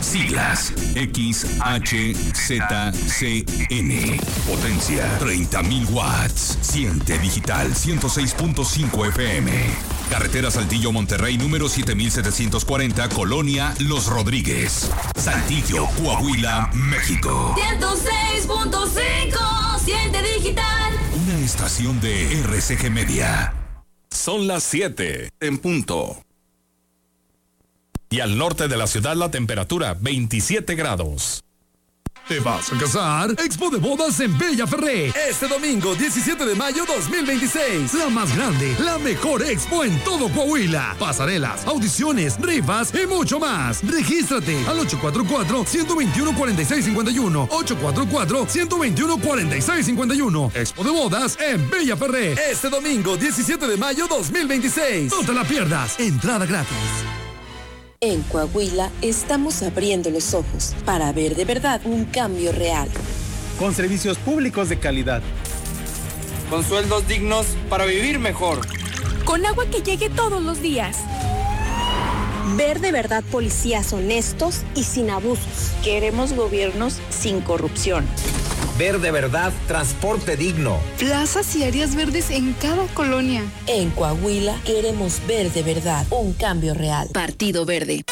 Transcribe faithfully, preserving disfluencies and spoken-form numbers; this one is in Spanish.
Siglas X H Z C N. Potencia treinta mil watts. Siente digital ciento seis punto cinco F M. Carretera Saltillo Monterrey número siete mil setecientos cuarenta, Colonia Los Rodríguez. Saltillo, Coahuila, México. ciento seis punto cinco. Siente digital. Una estación de R C G Media. Son las siete en punto. Y al norte de la ciudad la temperatura veintisiete grados. ¿Te vas a casar? Expo de Bodas en Bella Ferré. Este domingo, diecisiete de mayo dos mil veintiséis. La más grande, la mejor expo en todo Coahuila. Pasarelas, audiciones, rifas y mucho más. Regístrate al ocho cuatro cuatro, uno dos uno, cuatro seis cinco uno. ocho cuatro cuatro, uno dos uno, cuatro seis cinco uno. Expo de Bodas en Bella Ferré. Este domingo, diecisiete de mayo dos mil veintiséis. No te la pierdas. Entrada gratis. En Coahuila estamos abriendo los ojos para ver de verdad un cambio real. Con servicios públicos de calidad. Con sueldos dignos para vivir mejor. Con agua que llegue todos los días. Ver de verdad policías honestos y sin abusos. Queremos gobiernos sin corrupción. Ver de verdad transporte digno. Plazas y áreas verdes en cada colonia. En Coahuila queremos ver de verdad un cambio real. Partido Verde.